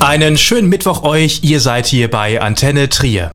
Einen schönen Mittwoch euch, ihr seid hier bei Antenne Trier.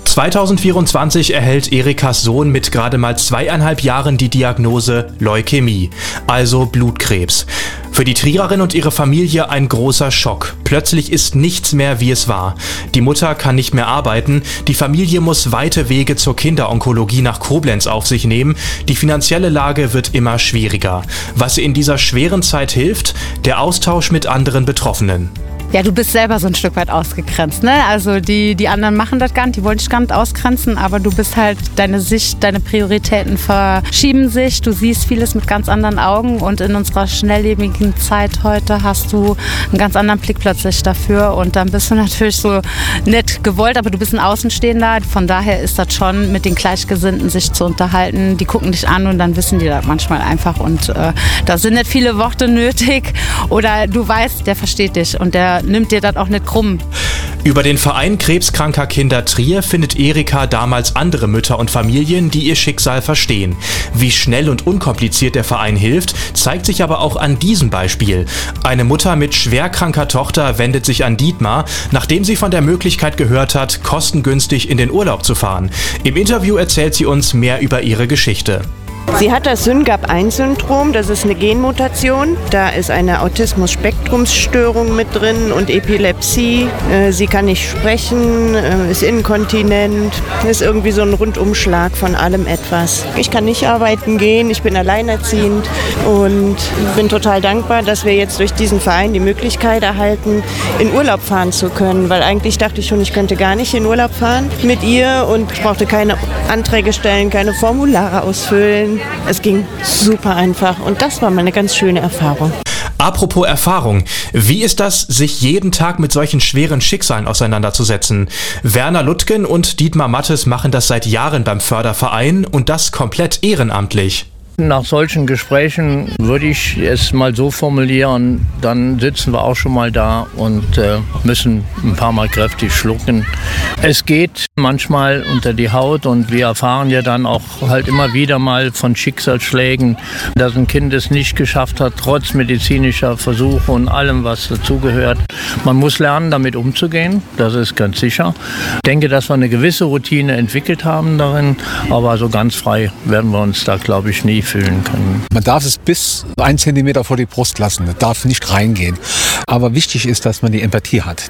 2024 erhält Erikas Sohn mit gerade mal 2,5 Jahren die Diagnose Leukämie, also Blutkrebs. Für die Triererin und ihre Familie ein großer Schock. Plötzlich ist nichts mehr, wie es war. Die Mutter kann nicht mehr arbeiten, die Familie muss weite Wege zur Kinderonkologie nach Koblenz auf sich nehmen. Die finanzielle Lage wird immer schwieriger. Was in dieser schweren Zeit hilft? Der Austausch mit anderen Betroffenen. Ja, du bist selber so ein Stück weit ausgegrenzt, ne? Also die anderen machen das gar nicht, die wollen dich gar nicht ausgrenzen, aber du bist halt, deine Sicht, deine Prioritäten verschieben sich, du siehst vieles mit ganz anderen Augen und in unserer schnelllebigen Zeit heute hast du einen ganz anderen Blick plötzlich dafür und dann bist du natürlich so nett gewollt, aber du bist ein Außenstehender, von daher ist das schon mit den Gleichgesinnten sich zu unterhalten, die gucken dich an und dann wissen die das manchmal einfach und da sind nicht viele Worte nötig oder du weißt, der versteht dich und der nimmt dir das auch nicht krumm. Über den Verein Krebskranker Kinder Trier findet Erika damals andere Mütter und Familien, die ihr Schicksal verstehen. Wie schnell und unkompliziert der Verein hilft, zeigt sich aber auch an diesem Beispiel. Eine Mutter mit schwerkranker Tochter wendet sich an Dietmar, nachdem sie von der Möglichkeit gehört hat, kostengünstig in den Urlaub zu fahren. Im Interview erzählt sie uns mehr über ihre Geschichte. Sie hat das SYNGAP1-Syndrom, das ist eine Genmutation. Da ist eine Autismus-Spektrumsstörung mit drin und Epilepsie. Sie kann nicht sprechen, ist inkontinent, ist irgendwie so ein Rundumschlag von allem etwas. Ich kann nicht arbeiten gehen, ich bin alleinerziehend und bin total dankbar, dass wir jetzt durch diesen Verein die Möglichkeit erhalten, in Urlaub fahren zu können. Weil eigentlich dachte ich schon, ich könnte gar nicht in Urlaub fahren mit ihr und ich brauchte keine Anträge stellen, keine Formulare ausfüllen. Es ging super einfach und das war mal eine ganz schöne Erfahrung. Apropos Erfahrung, wie ist das, sich jeden Tag mit solchen schweren Schicksalen auseinanderzusetzen? Werner Lutgen und Dietmar Mattes machen das seit Jahren beim Förderverein und das komplett ehrenamtlich. Nach solchen Gesprächen würde ich es mal so formulieren, dann sitzen wir auch schon mal da und müssen ein paar Mal kräftig schlucken. Es geht manchmal unter die Haut und wir erfahren ja dann auch halt immer wieder mal von Schicksalsschlägen, dass ein Kind es nicht geschafft hat, trotz medizinischer Versuche und allem, was dazugehört. Man muss lernen, damit umzugehen, das ist ganz sicher. Ich denke, dass wir eine gewisse Routine entwickelt haben darin, aber so ganz frei werden wir uns da, glaube ich, nie fühlen können. Man darf es bis 1 Zentimeter vor die Brust lassen, das darf nicht reingehen. Aber wichtig ist, dass man die Empathie hat.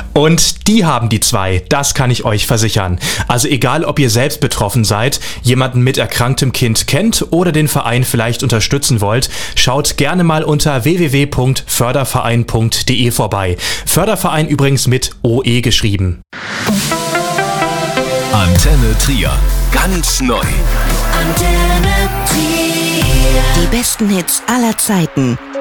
Und die haben die zwei, das kann ich euch versichern. Also egal, ob ihr selbst betroffen seid, jemanden mit erkranktem Kind kennt oder den Verein vielleicht unterstützen wollt, schaut gerne mal unter www.förderverein.de vorbei. Förderverein übrigens mit OE geschrieben. Antenne Trier. Ganz neu. Antenne Trier. Die besten Hits aller Zeiten.